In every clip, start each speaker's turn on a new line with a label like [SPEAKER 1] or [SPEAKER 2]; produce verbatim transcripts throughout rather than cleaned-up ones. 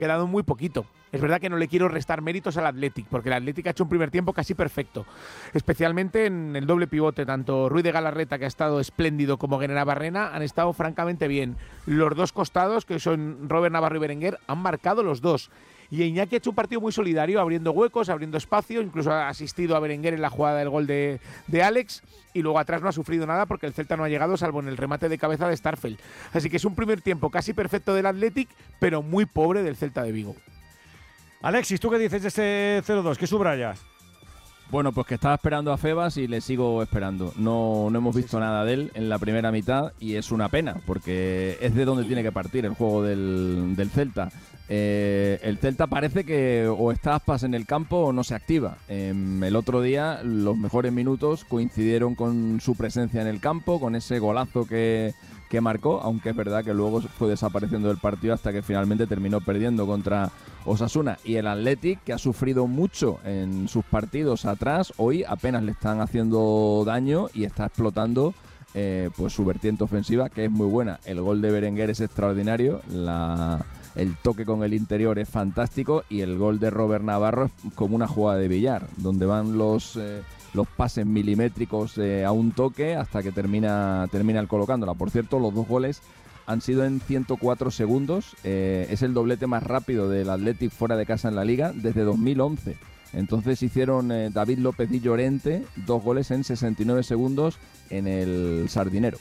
[SPEAKER 1] quedado muy poquito. Es verdad que no le quiero restar méritos al Athletic, porque el Athletic ha hecho un primer tiempo casi perfecto, especialmente en el doble pivote. Tanto Ruiz de Galarreta, que ha estado espléndido, como Guerrera Barrena han estado francamente bien. Los dos costados, que son Robert Navarro y Berenguer, han marcado los dos. Y Iñaki ha hecho un partido muy solidario, abriendo huecos, abriendo espacio, incluso ha asistido a Berenguer en la jugada del gol de, de Alex, y luego atrás no ha sufrido nada porque el Celta no ha llegado, salvo en el remate de cabeza de Starfelt. Así que es un primer tiempo casi perfecto del Athletic, pero muy pobre del Celta de Vigo.
[SPEAKER 2] Alexis, ¿tú qué dices de este cero dos? ¿Qué subrayas?
[SPEAKER 3] Bueno, pues que estaba esperando a Febas y le sigo esperando. No, no hemos visto sí, sí. nada de él en la primera mitad y es una pena, porque es de donde tiene que partir el juego del, del Celta. Eh, el Celta parece que o está Aspas en el campo o no se activa. Eh, el otro día los mejores minutos coincidieron con su presencia en el campo, con ese golazo que, que marcó, aunque es verdad que luego fue desapareciendo del partido hasta que finalmente terminó perdiendo contra Osasuna. Y el Athletic, que ha sufrido mucho en sus partidos atrás, hoy apenas le están haciendo daño y está explotando eh, pues su vertiente ofensiva, que es muy buena. El gol de Berenguer es extraordinario, la... el toque con el interior es fantástico y el gol de Robert Navarro es como una jugada de billar, donde van los, eh, los pases milimétricos eh, a un toque hasta que termina, termina el colocándola. Por cierto, los dos goles han sido en ciento cuatro segundos, eh, es el doblete más rápido del Athletic fuera de casa en la Liga desde dos mil once. Entonces hicieron eh, David López y Llorente dos goles en sesenta y nueve segundos en el Sardinero.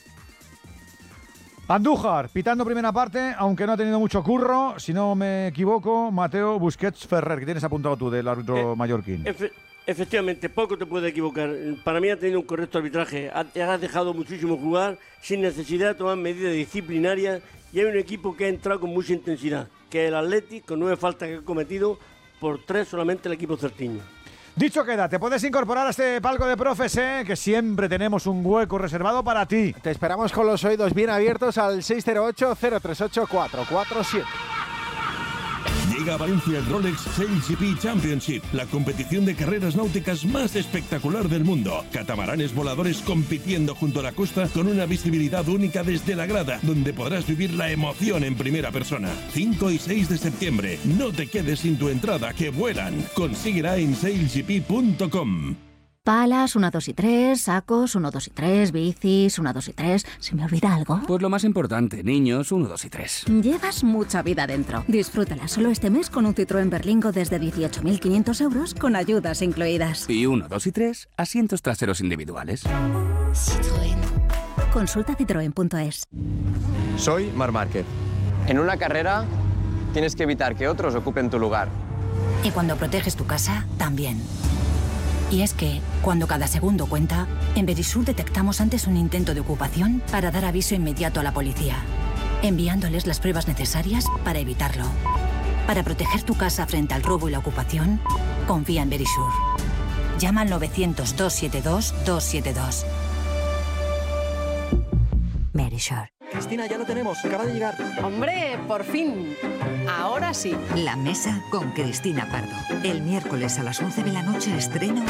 [SPEAKER 2] Andújar, pitando primera parte, aunque no ha tenido mucho curro, si no me equivoco, Mateo Busquets Ferrer, ¿qué tienes apuntado tú del árbitro eh, mallorquín?
[SPEAKER 4] Efe, efectivamente, poco te puede equivocar. Para mí ha tenido un correcto arbitraje, ha, ha dejado muchísimo jugar, sin necesidad de tomar medidas disciplinarias, y hay un equipo que ha entrado con mucha intensidad, que es el Athletic, con nueve faltas que ha cometido, por tres solamente el equipo certiño.
[SPEAKER 2] Dicho queda, te puedes incorporar a este palco de profes, ¿eh? Que siempre tenemos un hueco reservado para ti.
[SPEAKER 5] Te esperamos con los oídos bien abiertos al seis cero ocho, cero tres ocho, cuatro cuatro siete.
[SPEAKER 6] Llega a Valencia el Rolex SailGP Championship, la competición de carreras náuticas más espectacular del mundo. Catamaranes voladores compitiendo junto a la costa con una visibilidad única desde la grada, donde podrás vivir la emoción en primera persona. cinco y seis de septiembre. No te quedes sin tu entrada, que vuelan. Consíguela en sail g p punto com.
[SPEAKER 7] Palas, uno, dos y tres, sacos, uno, dos y tres, bicis, uno, dos y tres. ¿Se me olvida algo?
[SPEAKER 8] Pues lo más importante, niños, uno, dos y tres.
[SPEAKER 7] Llevas mucha vida dentro. Disfrútala solo este mes con un Citroën Berlingo desde dieciocho mil quinientos euros con ayudas incluidas.
[SPEAKER 8] Y uno, dos y tres, asientos traseros individuales.
[SPEAKER 7] Citroën. Consulta citroen punto es.
[SPEAKER 9] Soy Marc Márquez. En una carrera tienes que evitar que otros ocupen tu lugar.
[SPEAKER 10] Y cuando proteges tu casa, también. Y es que, cuando cada segundo cuenta, en Verisur detectamos antes un intento de ocupación para dar aviso inmediato a la policía, enviándoles las pruebas necesarias para evitarlo. Para proteger tu casa frente al robo y la ocupación, confía en Verisur. Llama al novecientos, doscientos setenta y dos, doscientos setenta y dos. Verisur.
[SPEAKER 5] Cristina, ya lo tenemos, acaba de llegar.
[SPEAKER 11] ¡Hombre, por fin! Ahora sí.
[SPEAKER 12] La mesa con Cristina Pardo. El miércoles a las once de la noche estreno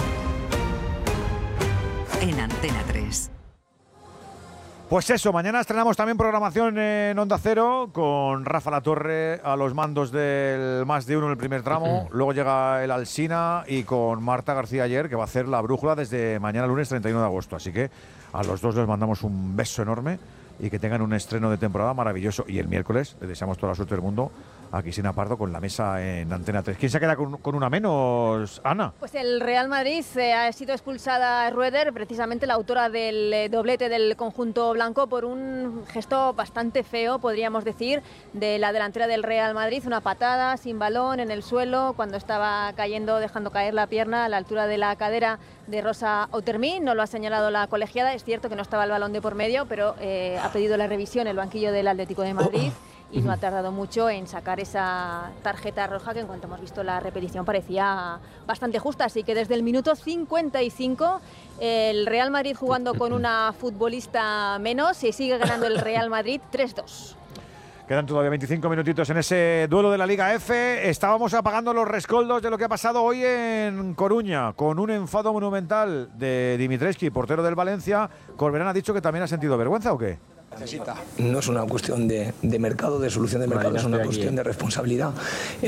[SPEAKER 12] en Antena tres.
[SPEAKER 2] Pues eso, mañana estrenamos también programación en Onda Cero con Rafa Latorre a los mandos del Más de Uno en el primer tramo. Luego llega el Alsina y con Marta García Ayer, que va a hacer la brújula desde mañana lunes treinta y uno de agosto. Así que a los dos les mandamos un beso enorme y que tengan un estreno de temporada maravilloso. Y el miércoles les deseamos toda la suerte del mundo a Cristina Pardo con la mesa en Antena tres. ¿Quién se queda con, con una menos, Ana?
[SPEAKER 13] Pues el Real Madrid eh, ha sido expulsada Rueder, precisamente la autora del eh, doblete del conjunto blanco, por un gesto bastante feo, podríamos decir, de la delantera del Real Madrid. Una patada sin balón en el suelo cuando estaba cayendo, dejando caer la pierna a la altura de la cadera de Rosa Otermí. No lo ha señalado la colegiada. Es cierto que no estaba el balón de por medio, pero eh, ha pedido la revisión el banquillo del Atlético de Madrid. Y no ha tardado mucho en sacar esa tarjeta roja que en cuanto hemos visto la repetición parecía bastante justa. Así que desde el minuto cincuenta y cinco el Real Madrid jugando con una futbolista menos y sigue ganando el Real Madrid tres dos.
[SPEAKER 2] Quedan todavía veinticinco minutitos en ese duelo de la Liga F. Estábamos apagando los rescoldos de lo que ha pasado hoy en Coruña, con un enfado monumental de Dimitrescu, portero del Valencia. Corberán ha dicho que también ha sentido vergüenza, ¿o qué?
[SPEAKER 14] Necesita. No es una cuestión de, de mercado, de solución de mercado, es una cuestión de responsabilidad.